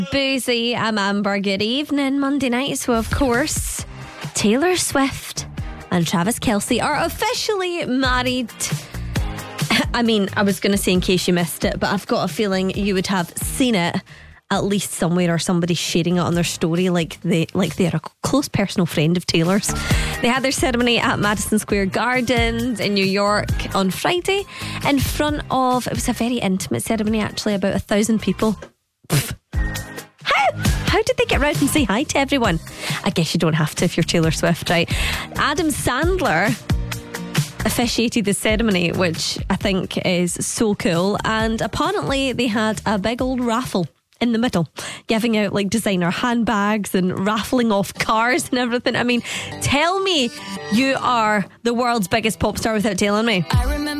Boozy, I'm Amber. Good evening. Monday night, so of course, Taylor Swift and Travis Kelce are officially married. I mean, I was going to say in case you missed it, but I've got a feeling you would have seen it at least somewhere, or somebody sharing it on their story like they're a close personal friend of Taylor's. They had their ceremony at Madison Square Gardens in New York on Friday in front of, it was a very intimate ceremony actually, about 1,000 people. How did they get round and say hi to everyone? I guess you don't have to if you're Taylor Swift, right? Adam Sandler officiated the ceremony, which I think is so cool. And apparently they had a big old raffle in the middle, giving out like designer handbags and raffling off cars and everything. I mean, tell me you are the world's biggest pop star without telling me. I remember